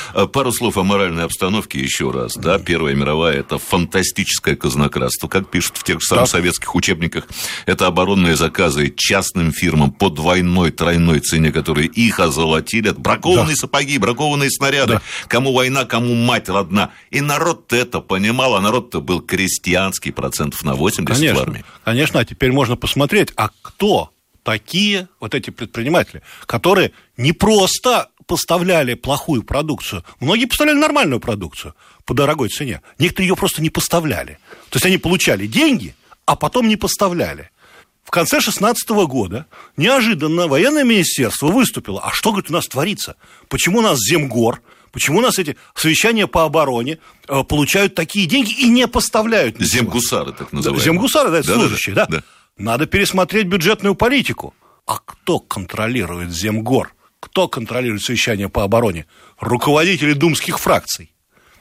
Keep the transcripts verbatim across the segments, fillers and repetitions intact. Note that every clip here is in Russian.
Пару слов о моральной обстановке еще раз. Да, Первая мировая – это фантастическое казнократство. Как пишут в тех же самых да. советских учебниках, это оборонные заказы частным фирмам по двойной, тройной цене, которые их озолотили. Бракованные да. сапоги, бракованные снаряды. Да. Кому война, кому мать родна. И народ-то это понимал, а народ-то был крестьянский, процентов на восемьдесят конечно, в армии. Конечно, а теперь можно посмотреть, а кто такие вот эти предприниматели, которые не просто поставляли плохую продукцию, многие поставляли нормальную продукцию по дорогой цене, некоторые ее просто не поставляли. То есть они получали деньги, а потом не поставляли. В конце шестнадцатого года неожиданно военное министерство выступило. А что, говорит, у нас творится? Почему у нас Земгор, почему у нас эти совещания по обороне э, получают такие деньги и не поставляют ничего? Земгусары, так называемые. Земгусары, да, это да, служащие, да, да? да. Надо пересмотреть бюджетную политику. А кто контролирует Земгор? Кто контролирует совещания по обороне? Руководители думских фракций.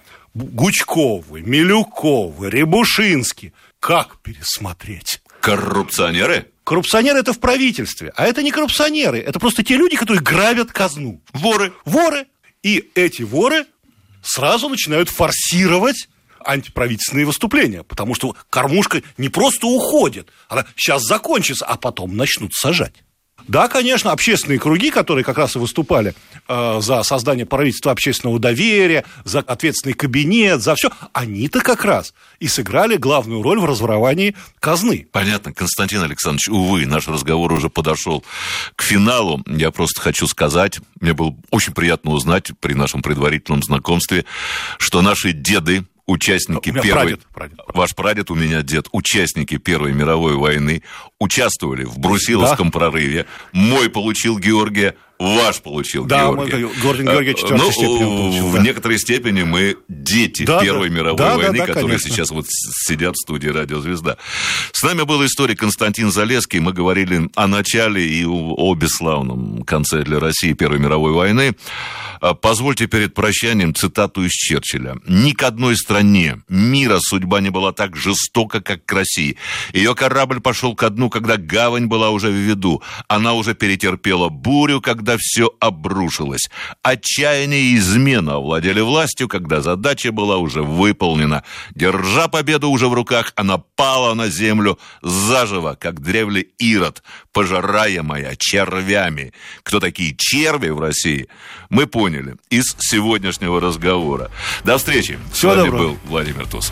Гучковы, Милюковы, Рябушинский. Как пересмотреть? Коррупционеры? Коррупционеры – это в правительстве. А это не коррупционеры. Это просто те люди, которые грабят казну. Воры. Воры. И эти воры сразу начинают форсировать антиправительственные выступления, потому что кормушка не просто уходит, она сейчас закончится, а потом начнут сажать. Да, конечно, общественные круги, которые как раз и выступали э, за создание правительства общественного доверия, за ответственный кабинет, за все, они-то как раз и сыграли главную роль в разворовании казны. Понятно, Константин Александрович, увы, наш разговор уже подошел к финалу. Я просто хочу сказать, мне было очень приятно узнать при нашем предварительном знакомстве, что наши деды, участники первой... Прадед, прадед, прадед. Ваш прадед, у меня дед. Участники Первой мировой войны участвовали в Брусиловском да. прорыве. Мой получил Георгия, ваш получил да, Георгия. Да, Орден Георгия четвёртой ну, степени получил. В да. некоторой степени мы дети да, Первой да. мировой да, войны, да, да, которые конечно. сейчас вот сидят в студии «Радио Звезда». С нами был историк Константин Залесский. Мы говорили о начале и о бесславном конце для России Первой мировой войны. Позвольте перед прощанием цитату из Черчилля. «Ни к одной стране мира судьба не была так жестока, как к России. Ее корабль пошел ко дну, когда гавань была уже в виду. Она уже перетерпела бурю, когда все обрушилось. Отчаяние и измена овладели властью, когда задача была уже выполнена. Держа победу уже в руках, она пала на землю заживо, как древле Ирод, пожираемая червями». Кто такие черви в России, мы поняли из сегодняшнего разговора. До встречи. Всего С вами доброго. был Владимир Тус.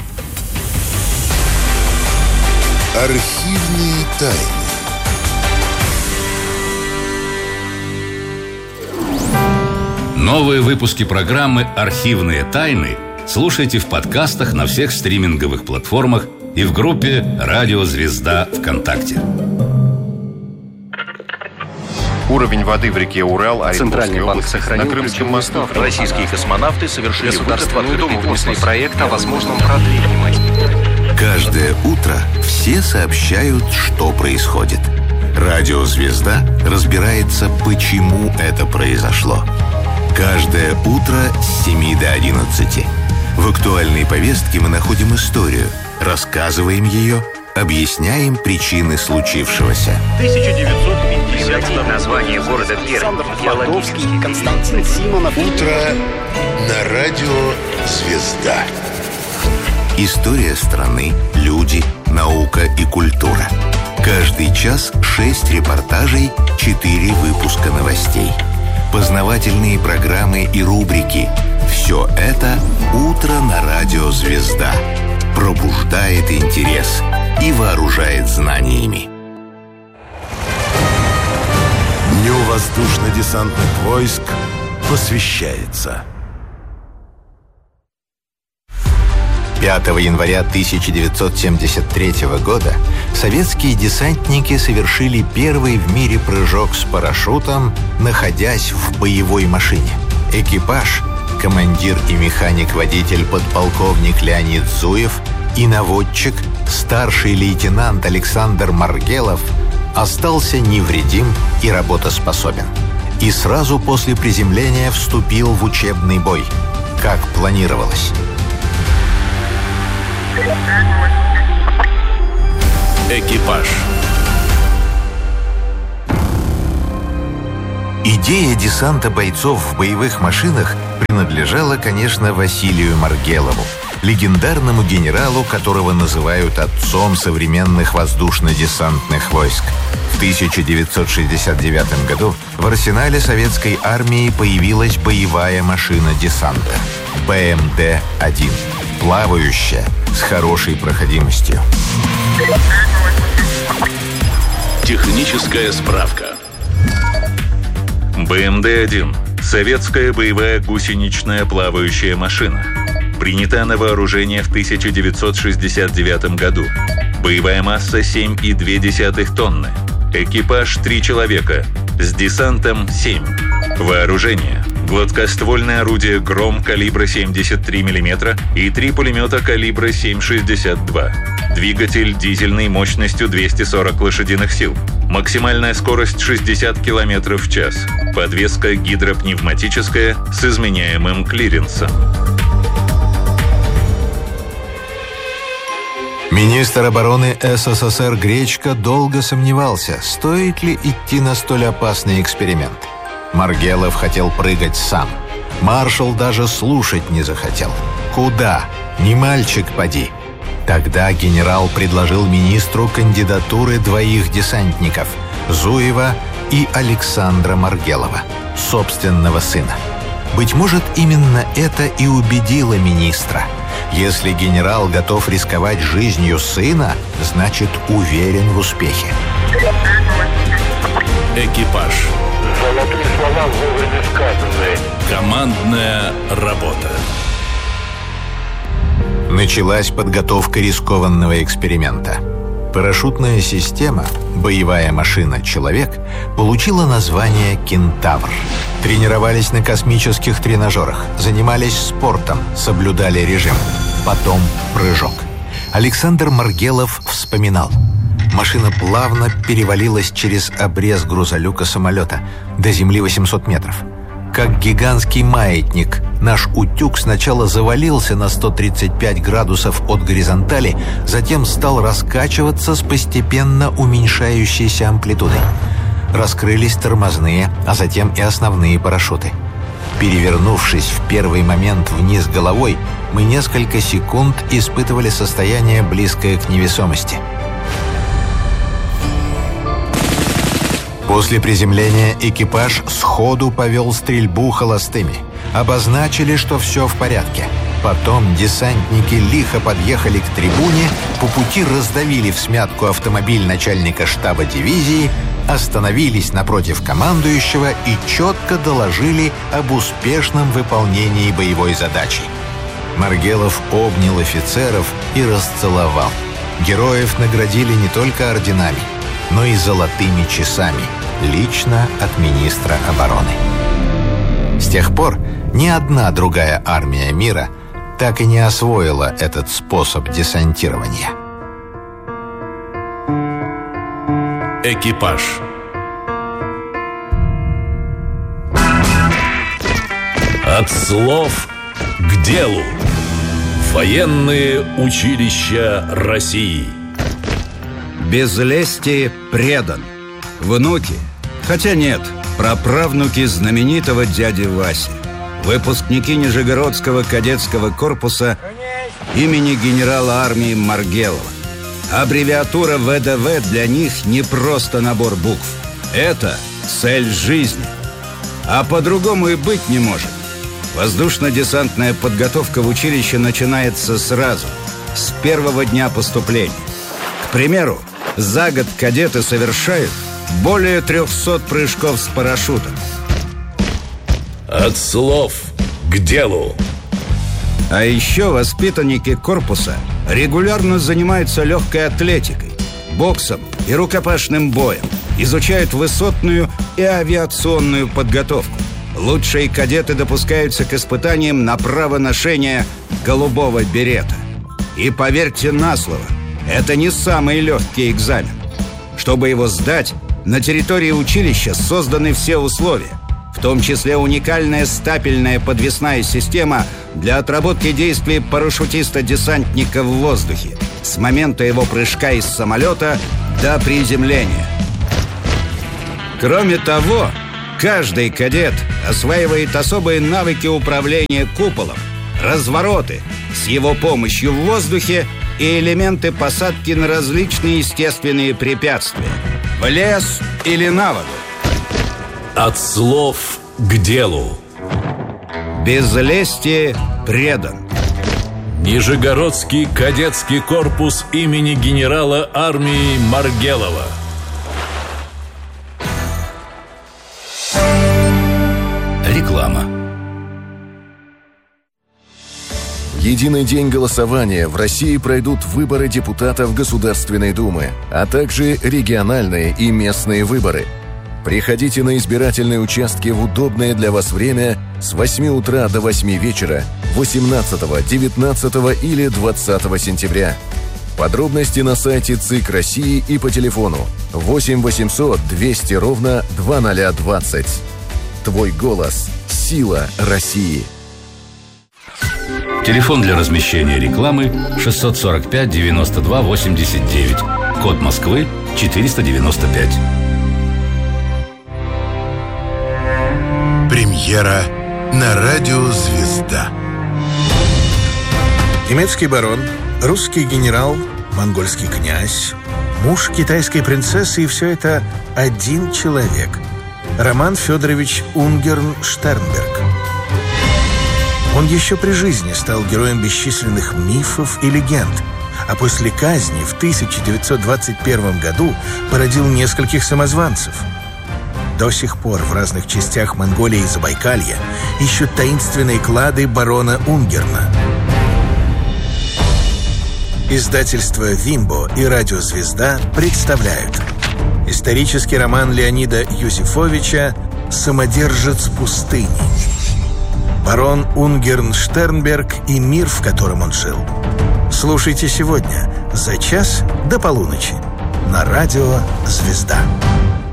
Архивные тайны. Новые выпуски программы «Архивные тайны» слушайте в подкастах на всех стриминговых платформах и в группе «Радио Звезда» ВКонтакте. Уровень воды в реке Урал, Центральный банк сохранил на Крымском мосту. Российские космонавты совершили Государственную Думу внесли проект о возможном продлении. Каждое утро все сообщают, что происходит. Радио «Звезда» разбирается, почему это произошло. Каждое утро с семи до одиннадцати. В актуальной повестке мы находим историю, рассказываем ее, объясняем причины случившегося. тысяча девятьсот пятьдесят название города Пермь. Геологический. Константин Симонов. Утро на радио «Звезда». История страны, люди, наука и культура. Каждый час шесть репортажей, четыре выпуска новостей. Познавательные программы и рубрики. Все это «Утро на радио «Звезда». Пробуждает интерес и вооружает знаниями. Дню воздушно-десантных войск посвящается. пятого января тысяча девятьсот семьдесят третьего года советские десантники совершили первый в мире прыжок с парашютом, находясь в боевой машине. Экипаж, командир и механик-водитель подполковник Леонид Зуев и наводчик, старший лейтенант Александр Маргелов, остался невредим и работоспособен. И сразу после приземления вступил в учебный бой, как планировалось. Экипаж. Идея десанта бойцов в боевых машинах принадлежала, конечно, Василию Маргелову, легендарному генералу, которого называют отцом современных воздушно-десантных войск. В тысяча девятьсот шестьдесят девятом году в арсенале советской армии появилась боевая машина десанта бэ эм дэ один, плавающая, с хорошей проходимостью. Техническая справка. бэ эм дэ один – советская боевая гусеничная плавающая машина. Принята на вооружение в тысяча девятьсот шестьдесят девятом году. Боевая масса семь и две десятых тонны. Экипаж три человека. С десантом семь. Вооружение. Гладкоствольное орудие «Гром» калибра семьдесят три миллиметра и три пулемета калибра семь шестьдесят два. Двигатель дизельный мощностью двести сорок лошадиных сил. Максимальная скорость шестьдесят километров в час. Подвеска гидропневматическая с изменяемым клиренсом. Министр обороны эс эс эс эр Гречко долго сомневался, стоит ли идти на столь опасный эксперимент. Маргелов хотел прыгать сам. Маршал даже слушать не захотел. Куда? Не мальчик поди. Тогда генерал предложил министру кандидатуры двоих десантников – Зуева и Александра Маргелова, собственного сына. Быть может, именно это и убедило министра. Если генерал готов рисковать жизнью сына, значит, уверен в успехе. Экипаж. Золотые слова вовремя сказанные. Командная работа. Началась подготовка рискованного эксперимента. Парашютная система, боевая машина «Человек», получила название «Кентавр». Тренировались на космических тренажерах, занимались спортом, соблюдали режим. Потом прыжок. Александр Маргелов вспоминал. Машина плавно перевалилась через обрез грузолюка самолета до земли восемьсот метров. Как гигантский маятник, наш утюг сначала завалился на сто тридцать пять градусов от горизонтали, затем стал раскачиваться с постепенно уменьшающейся амплитудой. Раскрылись тормозные, а затем и основные парашюты. Перевернувшись в первый момент вниз головой, мы несколько секунд испытывали состояние, близкое к невесомости. После приземления экипаж сходу повел стрельбу холостыми. Обозначили, что все в порядке. Потом десантники лихо подъехали к трибуне, по пути раздавили всмятку автомобиль начальника штаба дивизии, остановились напротив командующего и четко доложили об успешном выполнении боевой задачи. Маргелов обнял офицеров и расцеловал. Героев наградили не только орденами, но и золотыми часами, лично от министра обороны. С тех пор ни одна другая армия мира так и не освоила этот способ десантирования. Экипаж. От слов к делу. Военные училища России. Без лести предан. Внуки, хотя нет, праправнуки знаменитого дяди Васи. Выпускники Нижегородского кадетского корпуса имени генерала армии Маргелова. Аббревиатура вэ дэ вэ для них не просто набор букв. Это цель жизни. А по-другому и быть не может. Воздушно-десантная подготовка в училище начинается сразу, с первого дня поступления. К примеру, за год кадеты совершают более трехсот прыжков с парашютом. От слов к делу. А еще воспитанники корпуса регулярно занимаются легкой атлетикой, боксом и рукопашным боем, изучают высотную и авиационную подготовку. Лучшие кадеты допускаются к испытаниям на право ношения голубого берета. И поверьте на слово, это не самый легкий экзамен. Чтобы его сдать, на территории училища созданы все условия, в том числе уникальная стапельная подвесная система для отработки действий парашютиста-десантника в воздухе с момента его прыжка из самолета до приземления. Кроме того, Каждый кадет осваивает особые навыки управления куполом, развороты с его помощью в воздухе и элементы посадки на различные естественные препятствия, в лес или на воду. От слов к делу. Без лести предан. Нижегородский кадетский корпус имени генерала армии Маргелова. Реклама. В единый день голосования в России пройдут выборы депутатов Государственной Думы, а также региональные и местные выборы. Приходите на избирательные участки в удобное для вас время с восьми утра до восьми вечера восемнадцатого, девятнадцатого или двадцатого сентября. Подробности на сайте ЦИК России и по телефону восемь восемьсот двести ровно двадцать двадцать. Твой голос – сила России. Телефон для размещения рекламы шестьсот сорок пять девяносто два восемьдесят девять. Код Москвы четыреста девяносто пять. Премьера на радио «Звезда». Немецкий барон, русский генерал, монгольский князь, муж китайской принцессы, и все это один человек – Роман Федорович Унгерн-Штернберг. Он еще при жизни стал героем бесчисленных мифов и легенд, а после казни в тысяча девятьсот двадцать первом году породил нескольких самозванцев. До сих пор в разных частях Монголии и Забайкалья ищут таинственные клады барона Унгерна. Издательство «Вимбо» и радио «Звезда» представляют исторический роман Леонида Юзефовича «Самодержец пустыни». Барон Унгерн-Штернберг и мир, в котором он жил. Слушайте сегодня за час до полуночи на радио «Звезда».